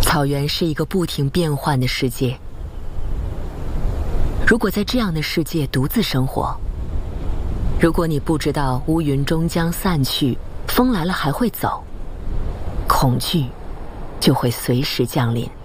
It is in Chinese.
草原是一个不停变换的世界。如果在这样的世界独自生活，如果你不知道乌云终将散去，风来了还会走，恐惧就会随时降临。